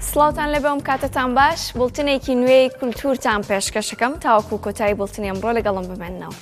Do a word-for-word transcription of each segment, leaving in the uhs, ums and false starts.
سڵاوتان لەبێم کاتتان باش بڵتنێکی نوێی کولتورتان پێشکەشەکەم تاوەکو کۆتایی بڵتنی ئەمڕۆ لەگەڵم بمێننەوە.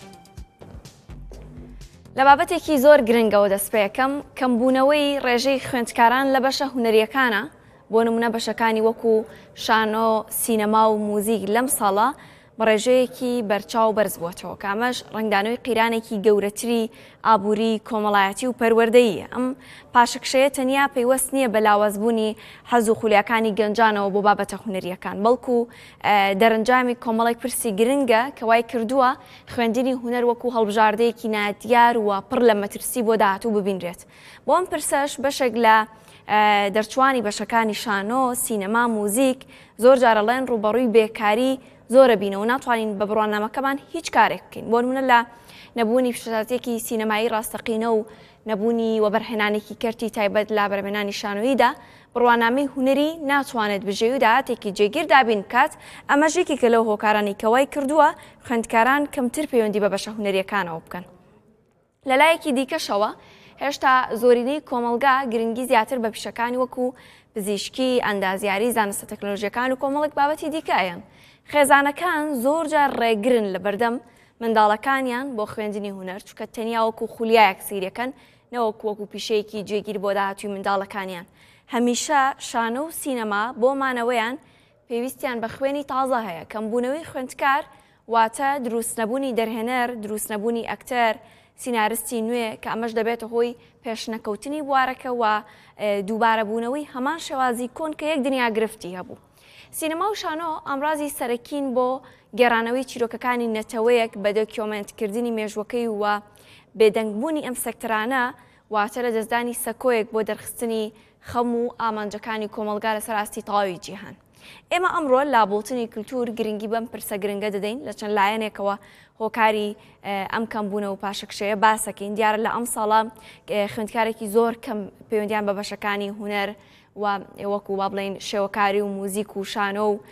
لە بابەتێکی زۆر گرنگەوە دەست پێ یەکەم کەمبوونەوەی ڕێژەی خوێندکاران لە بەشە هونەریەکانە بۆ نمونە بەشەکانی وەکو شانۆ، سینەما و موزیک لەم ساڵە بە ڕێژەیەکی بەرچاو بەرز بووەتەوە کە ئەمەش ڕنگدانەوەی قیرانێکی گەورەتری ئابووری کۆمەڵایەتی و پەروەردەییە. ئەم پاشەکشەیە تەنیا پەیوەست نییە بە لاوازبوونی حەز و خولیاکانی گەنجانەوە بۆ بابەتە هونەریەکان، بەڵکو دەرەنجامی کۆمەڵێک پرسی گرنگە کە وای کردووە خوێندنی هونەر وەکو هەڵبژاردەیەکی نادیار وە پڕ لە مەترسی بۆ داهاتوو ببینرێت. بۆ ئەم پرسەش بەشێک لە دەرچوانی بەشەکانی شانۆ، سینەما، موزیک زۆر جارەڵێن ڕوبەڕووی بێکاری زۆرە بینەوە ناتوانین بە بڕوانامەکەمان هیچ کارێک بکەین. بۆ نمونە لە نەبوونی پیشەسازیەکی سینەمایی ڕاستەقینە و نەبوونی وەبەرهێنانێکی کەرتی تایبەت لا بەرهێنانی شانۆییدا بڕوانامەی هونەری ناتوانێت بژێوی و داهاتێکی جێگیر دابین بکات. ئەمەژێکی کە لەو هۆکارانی کەوای کردووە خوێندکاران کەمتر پەیوەندی بە بەشە هونەریەکانەوە بکەن. لەلایەکی دیکەشەوە هێشتا زۆرینەی کۆمەلگا گرنگی زیاتر بە پیشەکانی وەکو پزیشکی، ئەندازیاری، زانستە تەکنۆلۆژیەکان و کۆمەڵێک بابەتی دیکەیان. خێزانەکان زۆر جار ڕێگرن لە بەردەم منداڵەکانیان بۆ خوێندنی هونەر چونکە تەنیا وەکو خولیایەک سیرەکەن نەوەکو وەکو پیشەیەکی جێگیر بۆ داهاتووی منداڵەکانیان. هەمیشە شانە و سینەما بۆ مانەوەیان پێویستیان بە خوێنی تازە هەیە. کەمبوونەوەی خوێندکار واتە دروست نەبوونی دەرهێنەر، دروست نەبوونی ئەکتەر، سینارستی نوێ کە ئەمەش دەبێتە هۆی پێشنەکەوتنی بوارەکە و دووبارەبوونەوەی هەمان شێوازی کۆن کە یەک دنیا گرفتی هەبوو. سینەما و شانۆ ئەمڕازی سەرەکین بۆ گێڕانەوەی چیرۆکەکانی نەتەوەیەک بە دۆکیۆمنتکردنی مێژوەکەی وە بێدەنگبوونی ئەم سەکتەرانە واتە لە دەستدانی سەکۆیەک بۆ دەرخستنی خەم و ئامانجەکانی کۆمەلگا لە سەراستی تەواوی جیهان. ئێمە ئەمڕۆ لابوڵتنی کولتور گرنگی بەم پرسە گرنگە دەدەین لە چەند لایەنێکەوە هۆکاری ئەم کەمبوونە و پاشەکشەیە باسەکەین. دیارە لە ئەم ساڵە خوێندکارێکی زۆر کەم پەیوەندیان بە بەشەکانی هونەر و وەکو با بڵێن شێوەکاری و موزیک و شانۆ و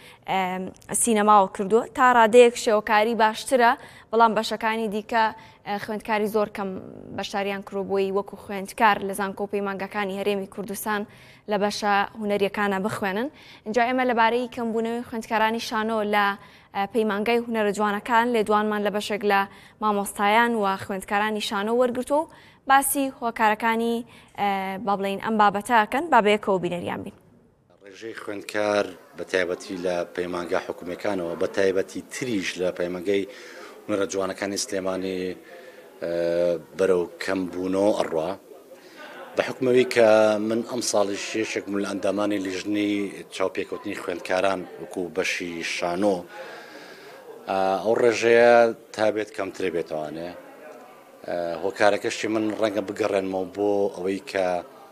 سینەماوە کردووە. تا ڕادەیەک شێوەکاری باشترە، بەڵام بەشەکانی دیکە خوێندکاری زۆر کەم بەشداریان کڕۆبووی وەکو خوێندکار لە زانکۆ و پەیمانگەکانی هەرێمی کوردستان لە بەشە هونەریەکانە بخوێنن. اینجا ئێمە لەبارەی کەمبوونەوەی خوێندکارانی شانۆ لە پەیمانگای هونەرە جوانەکان لێدوانمان لە بەشێک لە مامۆستایان و خوێندکارانی شانۆ وەرگرتو و باسی هۆکارەکانی با بڵێن ئەم بابەتەکەن بابەیەکەوە بینەریان بین. ڕێژەی خوێندکار بە تایبەتی لە پەیمانگا حکوومیەکانەوە بە تایبەتی تریش لە پەیمانگەی هونەرە جوانەکانی سلێمانی بەرەو کەمبوونەوە ئەڕوا بە حکومەوەی کە من ئەم ساڵی شێشێکم لە ئەندامانی لیژنەی چاوپێکەوتنی خوێندکاران وەکو بەشی شانۆ ئەو ڕێژەیە تابێت کەمترێ بێتوانێ. هۆکارەکەشی من ڕەنگە بگەڕێنمەوە بۆ ئەوەی کە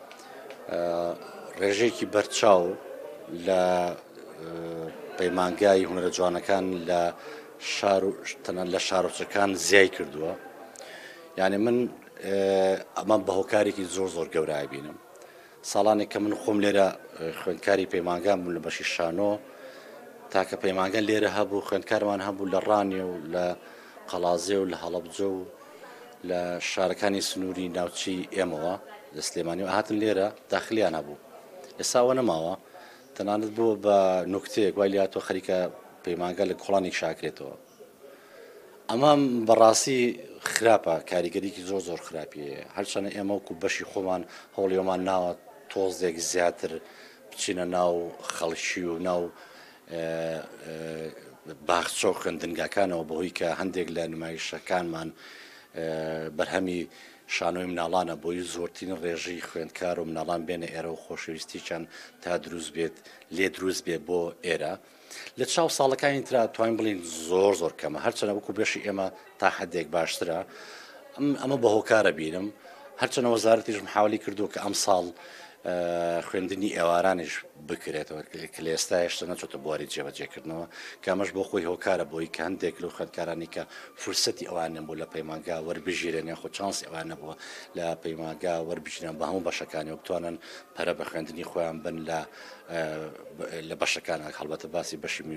ڕێژەیەکی بەرچاو لە پەیمانگای هونەرە جوانەکان لە تەنە لە شارۆچەکان زیای کردووە. یعنی من ئەمە بە هۆکارێکی زۆر زۆر گەورای بینم. ساڵانێک کە من خۆم لێرە خوێندکاری پەیمانگام لە بەشی شانۆ تاکە پەیمانگە لێرە هەبوو، خوێندکارمان هەبوو لە ڕانیە و لە قەڵازێ و لە هەڵەبجە و لە شارەکانی سنووری ناوچی ئێمەوە لە سلێمانی و هاتن لێرە داخلیان هەبوو. ئێستاوە نەماوە، تەنانەت بووە بە نوکتەیەک وای لاتۆ خەریکە پەیمانگە لە کۆڵانێک شاکرێتەوە. ئەمە بەڕاستی خراپە، کاریگەریکی زۆر زۆر خراپیە. هەرچەنە ئێمە وەکو بەشی خۆمان هەوڵیۆمان ناوە تۆزێک زیاتر بچینە ناو خەڵکی و ناو باخچە و خوێندنگاکانەوە بەهۆی کە هەندێک لە نمایشەکانمان بەرهەمی شانۆی مناڵانە بۆی زۆرترین ڕێژەی خوێندکار و مناڵان بێنە ئێرە و خۆشەویستیچان تا دروست بێت لێ دروست بێت بۆ ئێرە. لە چاو ساڵەکانی ترا توانین بڵین زۆر زۆر کەمە، هەرچەنە وەکو بێشی ئێمە تا حدێک باشترە. ئەمە بە هۆکارە بینم، هەرچەنە وەزارەتیش محاولی کردو کە ئەم ساڵ خوێندنی ئێوارانیش بکرێتەوە کە لە ئێستا هێشتا نەچۆتە بواری جێبەجێکردنەوە، کە ئەمەش بۆ خۆی هۆکارە بۆی کە هەندێک لەو خوێندکارانی کە فرسەتی ئەوانە بوو لە پەیمانگا وەربژێرن یان خۆ چانسی ئەوانە بووە لە پەیمانگا وەربژێرن بە هەموو بەشەکانی و بتوانن پەرە بە خوێندنی خۆیان بن لە بەشەکان هەڵبەتە باسی بەشی